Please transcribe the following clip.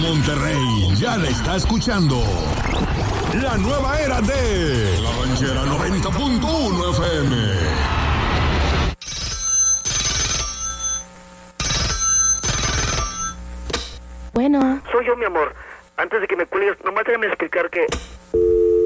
Monterrey ya la está escuchando. La nueva era de La Ranchera 90.1 FM. Bueno. Soy yo, mi amor. Antes de que me cuelgues, nomás déjame explicar que